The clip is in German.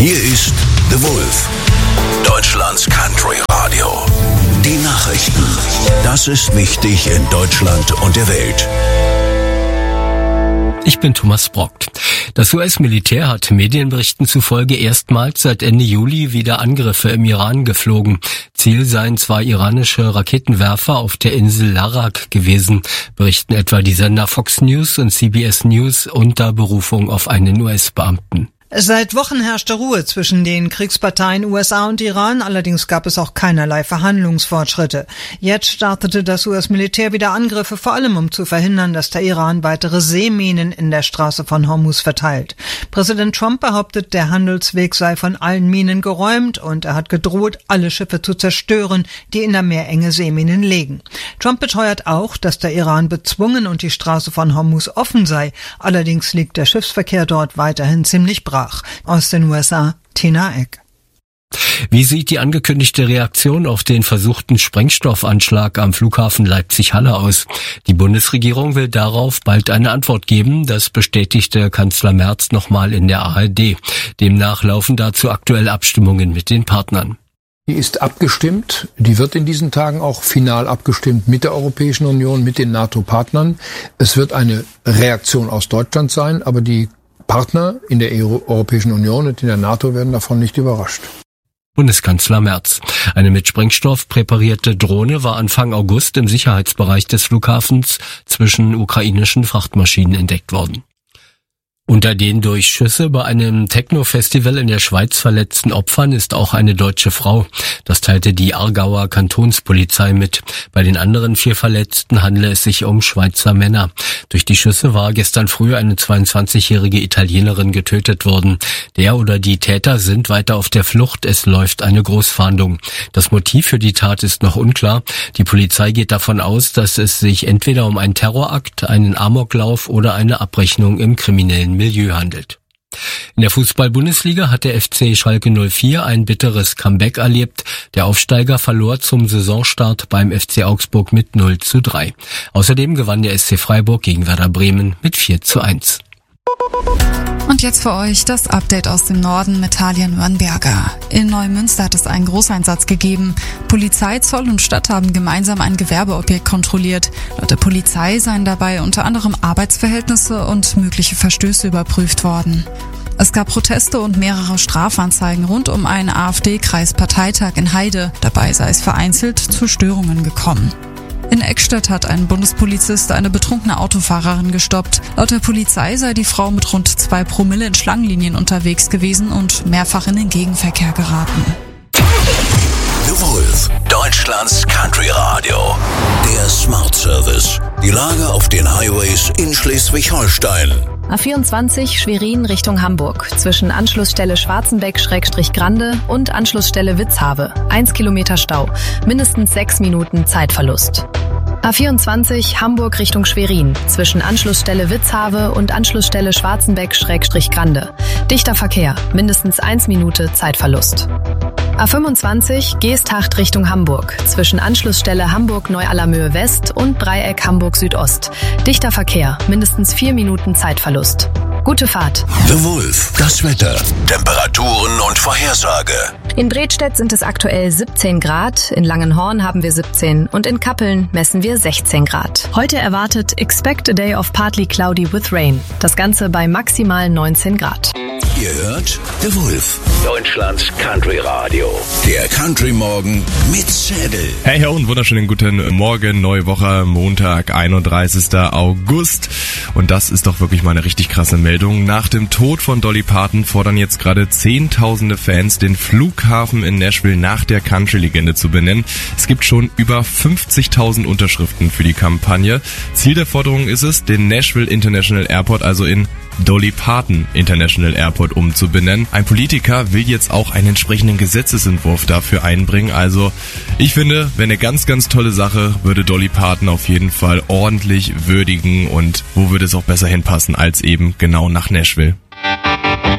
Hier ist The Wolf, Deutschlands Country Radio. Die Nachrichten. Das ist wichtig in Deutschland und der Welt. Ich bin Thomas Brock. Das US-Militär hat Medienberichten zufolge erstmals seit Ende Juli wieder Angriffe im Iran geflogen. Ziel seien 2 iranische Raketenwerfer auf der Insel Larak gewesen, berichten etwa die Sender Fox News und CBS News unter Berufung auf einen US-Beamten. Seit Wochen herrschte Ruhe zwischen den Kriegsparteien USA und Iran, allerdings gab es auch keinerlei Verhandlungsfortschritte. Jetzt startete das US-Militär wieder Angriffe, vor allem um zu verhindern, dass der Iran weitere Seeminen in der Straße von Hormuz verteilt. Präsident Trump behauptet, der Handelsweg sei von allen Minen geräumt und er hat gedroht, alle Schiffe zu zerstören, die in der Meerenge Seeminen legen. Trump beteuert auch, dass der Iran bezwungen und die Straße von Hormuz offen sei. Allerdings liegt der Schiffsverkehr dort weiterhin ziemlich brach. Aus den USA, Tina Eck. Wie sieht die angekündigte Reaktion auf den versuchten Sprengstoffanschlag am Flughafen Leipzig-Halle aus? Die Bundesregierung will darauf bald eine Antwort geben, das bestätigte Kanzler Merz nochmal in der ARD. Demnach laufen dazu aktuell Abstimmungen mit den Partnern. Die ist abgestimmt, die wird in diesen Tagen auch final abgestimmt mit der Europäischen Union, mit den NATO-Partnern. Es wird eine Reaktion aus Deutschland sein, aber die Partner in der Europäischen Union und in der NATO werden davon nicht überrascht. Bundeskanzler Merz. Eine mit Sprengstoff präparierte Drohne war Anfang August im Sicherheitsbereich des Flughafens zwischen ukrainischen Frachtmaschinen entdeckt worden. Unter den durch Schüsse bei einem Techno-Festival in der Schweiz verletzten Opfern ist auch eine deutsche Frau. Das teilte die Aargauer Kantonspolizei mit. Bei den anderen 4 Verletzten handele es sich um Schweizer Männer. Durch die Schüsse war gestern früh eine 22-jährige Italienerin getötet worden. Der oder die Täter sind weiter auf der Flucht. Es läuft eine Großfahndung. Das Motiv für die Tat ist noch unklar. Die Polizei geht davon aus, dass es sich entweder um einen Terrorakt, einen Amoklauf oder eine Abrechnung im kriminellen Milieu handelt. In der Fußball-Bundesliga hat der FC Schalke 04 ein bitteres Comeback erlebt. Der Aufsteiger verlor zum Saisonstart beim FC Augsburg mit 0:3. Außerdem gewann der SC Freiburg gegen Werder Bremen mit 4:1. Und jetzt für euch das Update aus dem Norden mit Talia Nürnberger. In Neumünster hat es einen Großeinsatz gegeben. Polizei, Zoll und Stadt haben gemeinsam ein Gewerbeobjekt kontrolliert. Laut der Polizei seien dabei unter anderem Arbeitsverhältnisse und mögliche Verstöße überprüft worden. Es gab Proteste und mehrere Strafanzeigen rund um einen AfD-Kreisparteitag in Heide. Dabei sei es vereinzelt zu Störungen gekommen. In Eckstedt hat ein Bundespolizist eine betrunkene Autofahrerin gestoppt. Laut der Polizei sei die Frau mit rund 2 Promille in Schlangenlinien unterwegs gewesen und mehrfach in den Gegenverkehr geraten. The Wolf, Deutschlands Country Radio. Der Smart Service. Die Lage auf den Highways in Schleswig-Holstein. A24 Schwerin Richtung Hamburg. Zwischen Anschlussstelle Schwarzenbeck-Grande und Anschlussstelle Witzhawe. 1 Kilometer Stau. Mindestens 6 Minuten Zeitverlust. A24 Hamburg Richtung Schwerin. Zwischen Anschlussstelle Witzhawe und Anschlussstelle Schwarzenbeck-Grande. Dichter Verkehr. Mindestens 1 Minute Zeitverlust. A25 Geesthacht Richtung Hamburg. Zwischen Anschlussstelle Hamburg-Neu-Allermöhe West und Dreieck Hamburg Südost. Dichter Verkehr. Mindestens 4 Minuten Zeitverlust. Gute Fahrt. The Wolf, das Wetter, Temperaturen und Vorhersage. In Bredstedt sind es aktuell 17 Grad, in Langenhorn haben wir 17 und in Kappeln messen wir 16 Grad. Heute erwartet Expect a Day of Partly Cloudy with Rain. Das Ganze bei maximal 19 Grad. Ihr hört The Wolf, Deutschlands Country Radio. Der Country Morgen mit Zedel. Hey und wunderschönen guten Morgen, neue Woche, Montag, 31. August. Und das ist doch wirklich mal eine richtig krasse Meldung. Nach dem Tod von Dolly Parton fordern jetzt gerade Zehntausende Fans, den Flughafen in Nashville nach der Country-Legende zu benennen. Es gibt schon über 50.000 Unterschriften für die Kampagne. Ziel der Forderung ist es, den Nashville International Airport also in Dolly Parton International Airport umzubenennen. Ein Politiker will jetzt auch einen entsprechenden Gesetzesentwurf dafür einbringen. Also ich finde, wäre eine ganz, ganz tolle Sache, würde Dolly Parton auf jeden Fall ordentlich würdigen und wo würde es auch besser hinpassen als eben genau nach Nashville.